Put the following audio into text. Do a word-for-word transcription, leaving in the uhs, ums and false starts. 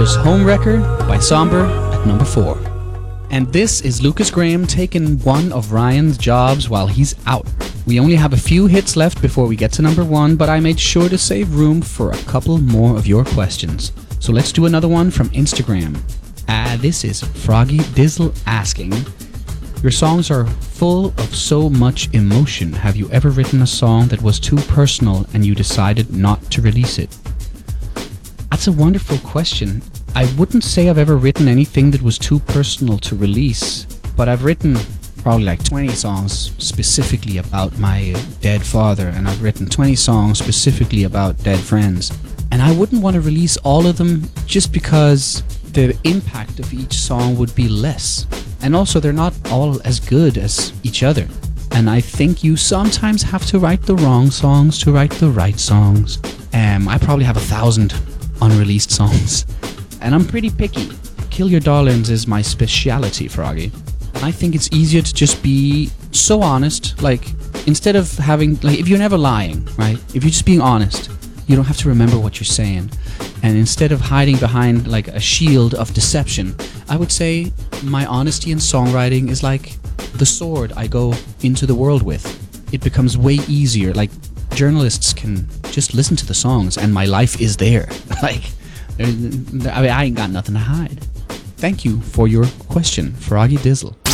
was Homewrecker by Somber at number four. And this is Lucas Graham taking one of Ryan's jobs while he's out. We only have a few hits left before we get to number one, but I made sure to save room for a couple more of your questions. So let's do another one from Instagram. Uh, this is Froggy Dizzle asking, your songs are full of so much emotion. Have you ever written a song that was too personal and you decided not to release it? That's a wonderful question. I wouldn't say I've ever written anything that was too personal to release, but I've written probably like twenty songs specifically about my dead father, and I've written twenty songs specifically about dead friends. And I wouldn't want to release all of them just because the impact of each song would be less. And also they're not all as good as each other. And I think you sometimes have to write the wrong songs to write the right songs. Um, I probably have a thousand unreleased songs. And I'm pretty picky. Kill Your Darlings is my speciality, Froggy. And I think it's easier to just be so honest. Like, instead of having, like, if you're never lying, right? If you're just being honest, you don't have to remember what you're saying. And instead of hiding behind, like, a shield of deception, I would say my honesty in songwriting is like the sword I go into the world with. It becomes way easier. Like, journalists can just listen to the songs and my life is there. Like, I mean, I ain't got nothing to hide. Thank you for your question, Froggy Dizzle.